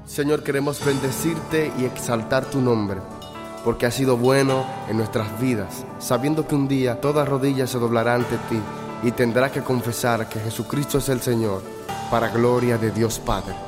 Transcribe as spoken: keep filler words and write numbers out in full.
Señor, queremos bendecirte y exaltar tu nombre, porque has sido bueno en nuestras vidas, sabiendo que un día toda rodilla se doblará ante ti y tendrá que confesar que Jesucristo es el Señor, para gloria de Dios Padre.